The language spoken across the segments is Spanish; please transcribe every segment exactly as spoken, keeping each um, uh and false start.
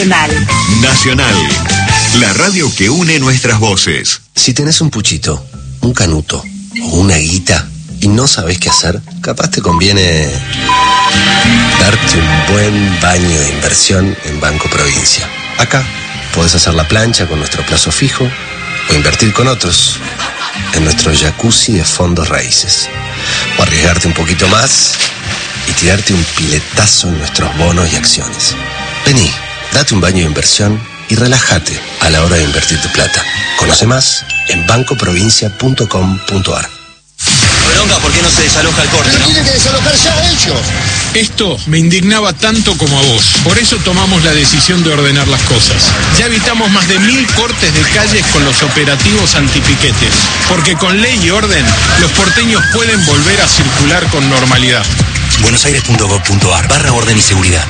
Nacional, la radio que une nuestras voces. Si tenés un puchito, un canuto o una guita y no sabés qué hacer, capaz te conviene darte un buen baño de inversión en Banco Provincia. Acá podés hacer la plancha con nuestro plazo fijo o invertir con otros en nuestro jacuzzi de fondos raíces. O arriesgarte un poquito más y tirarte un piletazo en nuestros bonos y acciones. Vení, date un baño de inversión y relájate a la hora de invertir tu plata. Conoce más en banco provincia punto com punto ar. Bronca, ¿por qué no se desaloja el corte, no? Tienen que desalojar ya ellos. Esto me indignaba tanto como a vos. Por eso tomamos la decisión de ordenar las cosas. Ya evitamos más de mil cortes de calles con los operativos antipiquetes. Porque con ley y orden, los porteños pueden volver a circular con normalidad. buenosaires punto gov punto ar barra orden y seguridad.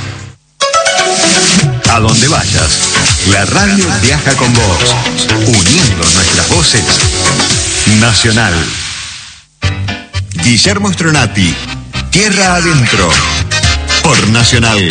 A donde vayas, la radio viaja con vos, uniendo nuestras voces. Nacional. Guillermo Stronati, Tierra Adentro, por Nacional.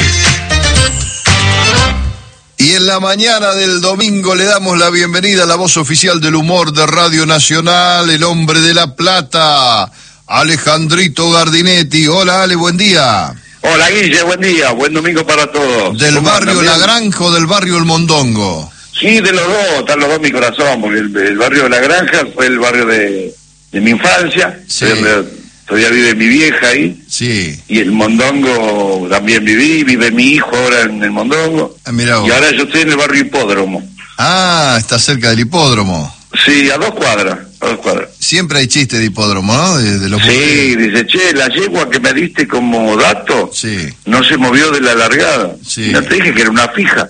Y en la mañana del domingo le damos la bienvenida a la voz oficial del humor de Radio Nacional, el hombre de La Plata, Alejandrito Gardinetti. Hola, Ale, buen día. Hola, Guille, buen día, buen domingo para todos. ¿Del barrio La Granja o del barrio El Mondongo? Sí, de los dos, están los dos en mi corazón, porque el, el barrio de La Granja fue el barrio de, de mi infancia, Sí. donde todavía vive mi vieja ahí, Sí. y el Mondongo también viví, vive mi hijo ahora en el Mondongo, Ah, mirá vos. y ahora yo estoy en el barrio Hipódromo. Ah, está cerca del hipódromo. Sí, a dos cuadras, a dos cuadras. Siempre hay chiste de hipódromo, ¿no? De, de los Sí, dice, che, la yegua que me diste como dato Sí. no se movió de la largada. Sí. No te dije que era una fija.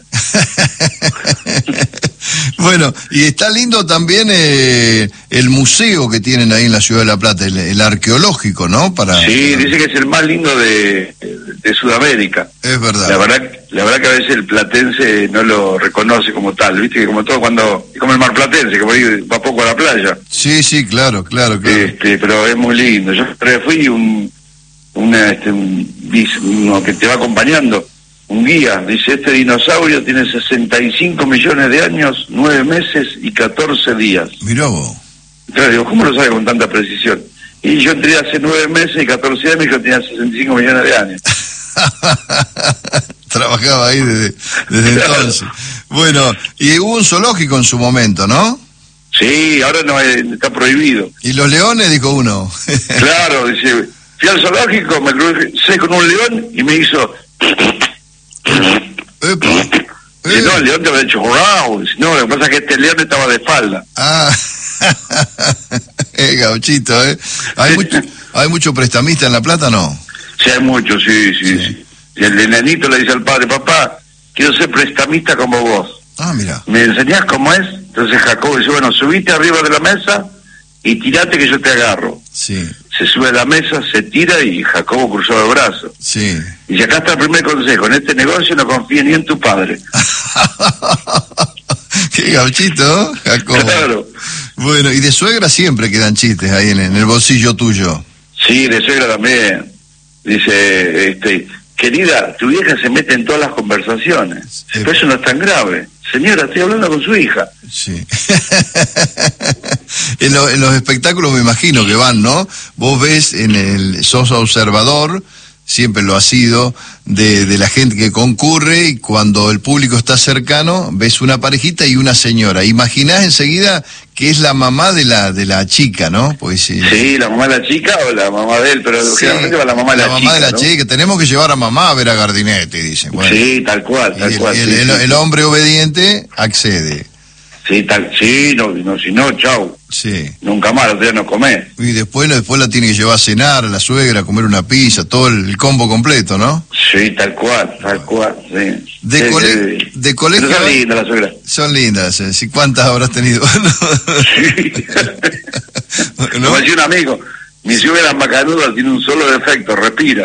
Bueno, y está lindo también eh, el museo que tienen ahí en la Ciudad de La Plata, el, el arqueológico, ¿no? Para, Sí, dice que es el más lindo de, de Sudamérica. Es verdad. La verdad, la verdad que a veces el platense no lo reconoce como tal, viste que como todo cuando, es como el mar platense, que por ahí va poco a la playa. Sí, sí, claro, claro, claro. Este, pero es muy lindo. Yo fui un, una, este, un, dice, uno que te va acompañando, un guía, dice, este dinosaurio tiene sesenta y cinco millones de años, nueve meses y catorce días. Mirá vos. Claro, digo, ¿cómo lo sabe con tanta precisión? Y yo entré hace nueve meses y catorce años y yo tenía sesenta y cinco millones de años. Trabajaba ahí desde, desde Claro. entonces. Bueno, y hubo un zoológico en su momento, ¿no? Sí, ahora no eh, está prohibido. Y los leones, dijo uno. Claro, dice, fui al zoológico, me crucé con un león y me hizo... Epa. Dice, no, el león te había hecho wow. Dice, no, lo que pasa es que este león estaba de espalda. Ah, eh, gauchito, ¿eh? ¿Hay, Sí. mucho, ¿Hay mucho prestamista en La Plata, no? Sí, hay mucho, sí, sí, Sí. sí. Y el nenito le dice al padre, papá, quiero ser prestamista como vos. Ah, mira. ¿Me enseñás cómo es? Entonces Jacobo dice, bueno, subite arriba de la mesa y tirate que yo te agarro. Sí, Se sube a la mesa, se tira y Jacobo cruzó los brazos. sí. Y dice, acá está el primer consejo, en este negocio no confíes ni en tu padre. Qué gauchito, Jacobo. Claro. Bueno, y de suegra siempre quedan chistes ahí en, en el bolsillo tuyo. Sí, de suegra también. Dice, este, querida, tu vieja se mete en todas las conversaciones. Sí. Pero eso no es tan grave. Señora, estoy hablando con su hija. Sí. en, lo- en los espectáculos me imagino que van, ¿no? Vos ves en el, sos observador, siempre lo has sido, de, de la gente que concurre, y cuando el público está cercano, ves una parejita y una señora. Imaginás enseguida que es la mamá de la de la chica, ¿no? Pues sí. Sí, la mamá de la chica o la mamá de él, pero Sí, generalmente va la mamá de la, mamá chica. de la ¿no? chica. Tenemos que llevar a mamá a ver a Gardinetti, dicen. Bueno, Sí, tal cual, y tal el, cual. el- sí, el- sí, el hombre obediente accede. sí, tal, sí, no, no, si no, chau. Sí. Nunca más, otro día no comés. Y después, después la tiene que llevar a cenar, a la suegra, a comer una pizza, todo el, el combo completo, ¿no? Sí, tal cual, tal cual, sí. De, Sí, cole- sí. de colegio... Pero son lindas las suegras. Son lindas, eh, ¿sí? ¿Cuántas habrás tenido? Sí. ¿No? Como decía un amigo, mi suegra macanuda tiene un solo defecto, respira.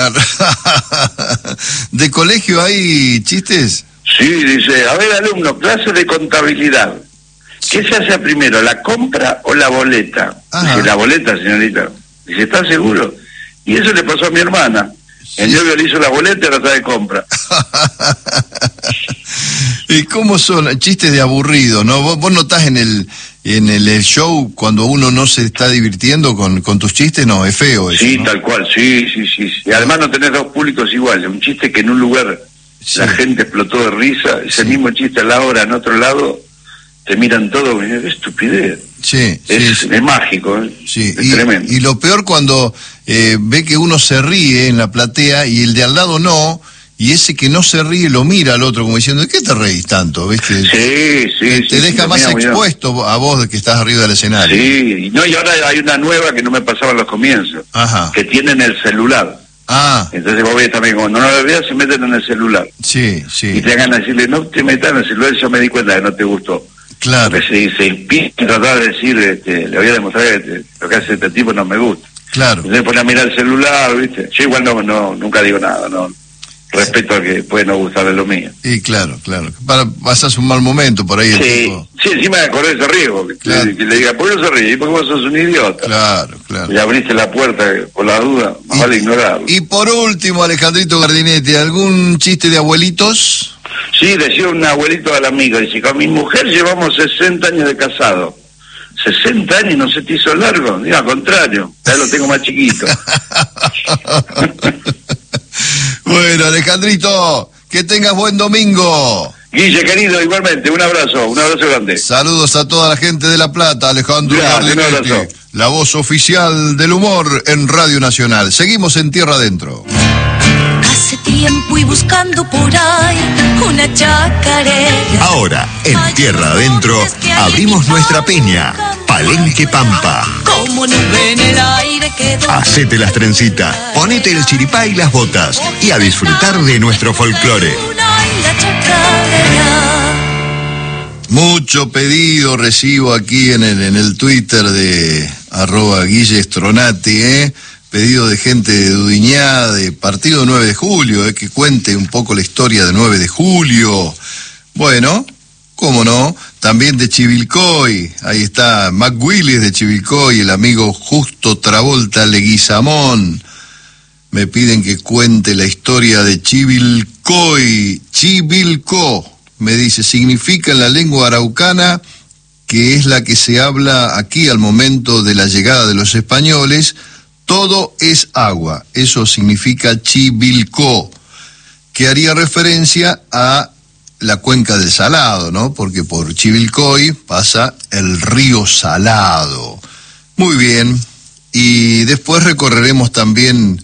¿De colegio hay chistes? Sí, dice, a ver, alumno, clase de contabilidad. ¿Qué se hace primero, la compra o la boleta? Ajá. Dice, la boleta, señorita. Dice, ¿estás seguro? Y eso le pasó a mi hermana. El novio le hizo la boleta y ahora está de compra. ¿Y cómo son? Chistes de aburrido, ¿no? Vos, vos notás en el en el, el show cuando uno no se está divirtiendo con, con tus chistes, no, es feo eso, Sí, ¿no? tal cual, sí, sí, sí. Y además no tenés dos públicos iguales. Un chiste que en un lugar Sí. la gente explotó de risa, ese Sí. mismo chiste a la hora en otro lado, te miran todo, y qué estupidez. Sí, Es, sí, es mágico, ¿eh? sí. Es Y, tremendo. y lo peor cuando eh, ve que uno se ríe en la platea y el de al lado no, y ese que no se ríe lo mira al otro como diciendo, ¿de qué te reís tanto? ¿Viste? Sí, sí, te sí. te deja sí, más mira, mira. expuesto a vos de que estás arriba del escenario. Sí, y no, y ahora hay una nueva que no me pasaba en los comienzos, Ajá. que tienen el celular. Ah, Entonces vos ves también, cuando no lo veas, se meten en el celular. sí, Y sí, te hagan decirle, no te metas en el celular, yo me di cuenta que no te gustó. claro, Porque se, se empieza a tratar de decir, este, le voy a demostrar que este, lo que hace este tipo no me gusta. claro. Entonces pone a mirar el celular, ¿viste? Yo igual no, no nunca digo nada, no respeto a que puede no gustarle lo mío. Y claro, claro. Para, pasas un mal momento por ahí el Sí, tipo. sí, encima de correr ese riesgo, que, Claro. que le diga, ¿por qué no se ríe? ¿Y por qué vos sos un idiota? Claro, claro. Le abriste la puerta por la duda, más Y- vale ignorarlo. Y por último, Alejandrito Gardinetti, ¿algún chiste de abuelitos? Sí, decía un abuelito al amigo, dice, con mi mujer llevamos sesenta años de casado. sesenta años y no se te hizo largo. Digo, al contrario, ya lo tengo más chiquito. Bueno, Alejandrito, que tengas buen domingo. Guille, querido, igualmente, un abrazo, un abrazo grande. Saludos a toda la gente de La Plata, Alejandro Gracias, un Gardinetti, abrazo. la voz oficial del humor en Radio Nacional. Seguimos en Tierra Adentro. Hace tiempo y buscando por ahí una chacarera. Ahora, en Tierra Adentro, abrimos nuestra peña, Palenque Pampa. Como nube en el aire quedó. Hacete las trencitas, ponete el chiripá y las botas y a disfrutar de nuestro folclore. Y la chacarera. Mucho pedido recibo aquí en el, en el Twitter de arroba Guille Stronati, ¿eh? Pedido de gente de Dudiñá, de partido nueve de julio, ¿eh? Que cuente un poco la historia de nueve de julio. Bueno, cómo no, también de Chivilcoy, ahí está Mac Willis de Chivilcoy, el amigo Justo Travolta Leguizamón. Me piden que cuente la historia de Chivilcoy, Chivilco. Me dice, significa en la lengua araucana, que es la que se habla aquí al momento de la llegada de los españoles, todo es agua. Eso significa Chivilco, que haría referencia a la cuenca del Salado, ¿no? Porque por Chivilcoy pasa el río Salado. Muy bien. Y después recorreremos también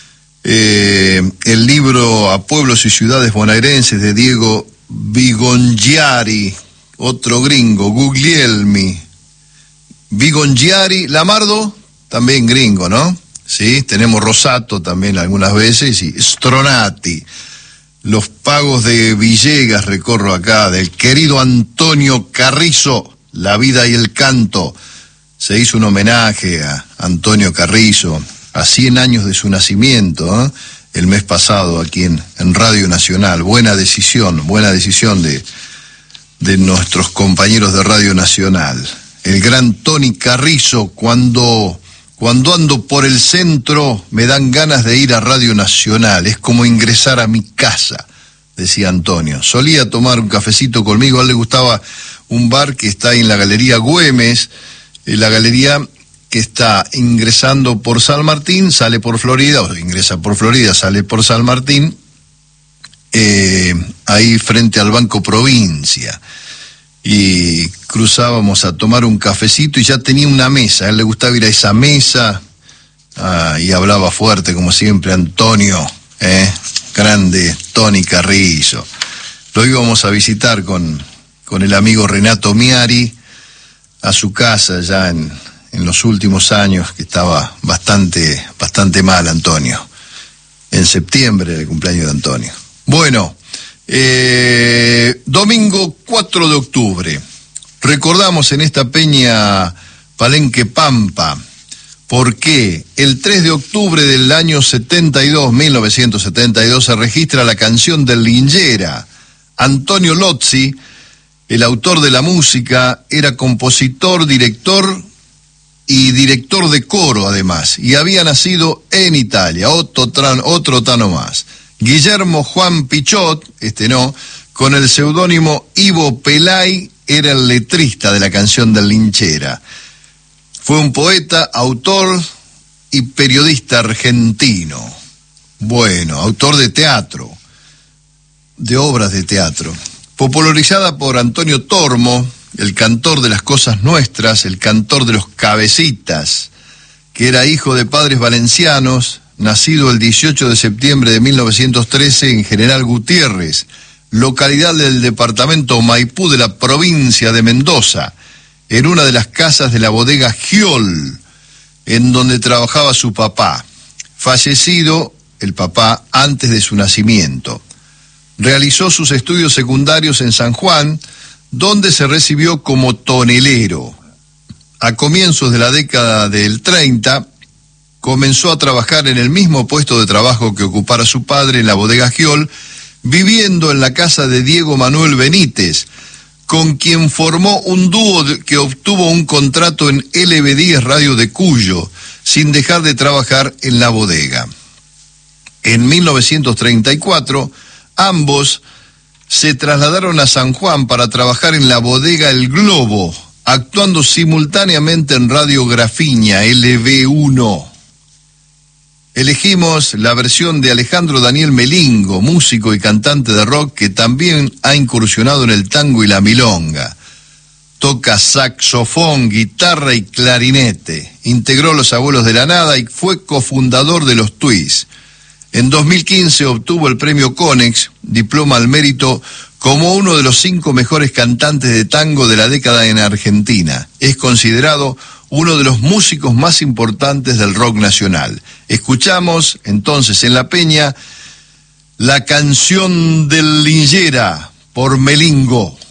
eh, el libro A Pueblos y Ciudades Bonaerenses de Diego Vigongiari, otro gringo, Guglielmi. Vigongiari, Lamardo, también gringo, ¿no? Sí, tenemos Rosato también algunas veces y Stronati. Los pagos de Villegas recorro acá, del querido Antonio Carrizo, La vida y el canto. Se hizo un homenaje a Antonio Carrizo, a cien años de su nacimiento, ¿eh? El mes pasado aquí en, en Radio Nacional. Buena decisión, buena decisión de, de nuestros compañeros de Radio Nacional. El gran Tony Carrizo, cuando, cuando ando por el centro me dan ganas de ir a Radio Nacional, es como ingresar a mi casa, decía Antonio. Solía tomar un cafecito conmigo, a él le gustaba un bar que está ahí en la Galería Güemes, en la galería que está ingresando por San Martín, sale por Florida, o ingresa por Florida, sale por San Martín, eh, ahí frente al Banco Provincia. Y cruzábamos a tomar un cafecito y ya tenía una mesa, a él le gustaba ir a esa mesa, ah, y hablaba fuerte como siempre Antonio, eh, grande Tony Carrizo. Lo íbamos a visitar con, con el amigo Renato Miari a su casa ya en, en los últimos años, que estaba bastante, bastante mal Antonio. En septiembre era el cumpleaños de Antonio. Bueno, Eh, domingo cuatro de octubre, recordamos en esta peña Palenque Pampa, porque el tres de octubre del año setenta y dos, mil novecientos setenta y dos, se registra la canción del Lingera. Antonio Lozzi, el autor de la música, era compositor, director y director de coro además, y había nacido en Italia, otro, tran, otro tano más. Guillermo Juan Pichot, este no, Con el seudónimo Ivo Pelay era el letrista de la canción del Linchera. Fue un poeta, autor y periodista argentino. Bueno, autor de teatro, de obras de teatro. Popularizada por Antonio Tormo, el cantor de las cosas nuestras, el cantor de los cabecitas, que era hijo de padres valencianos, nacido el dieciocho de septiembre de mil novecientos trece en General Gutiérrez, localidad del departamento Maipú de la provincia de Mendoza, en una de las casas de la bodega Giol, en donde trabajaba su papá, fallecido el papá antes de su nacimiento. Realizó sus estudios secundarios en San Juan, donde se recibió como tonelero. A comienzos de la década del treinta, comenzó a trabajar en el mismo puesto de trabajo que ocupara su padre en la bodega Giol, viviendo en la casa de Diego Manuel Benítez, con quien formó un dúo que obtuvo un contrato en L B diez Radio de Cuyo, sin dejar de trabajar en la bodega. En mil novecientos treinta y cuatro, ambos se trasladaron a San Juan para trabajar en la bodega El Globo, actuando simultáneamente en Radio Grafiña L B uno. Elegimos la versión de Alejandro Daniel Melingo, músico y cantante de rock que también ha incursionado en el tango y la milonga. Toca saxofón, guitarra y clarinete. Integró Los Abuelos de la Nada y fue cofundador de los Twists. En dos mil quince obtuvo el premio Conex, diploma al mérito, como uno de los cinco mejores cantantes de tango de la década en Argentina. Es considerado uno de los músicos más importantes del rock nacional. Escuchamos entonces en La Peña la canción del Linchera por Melingo.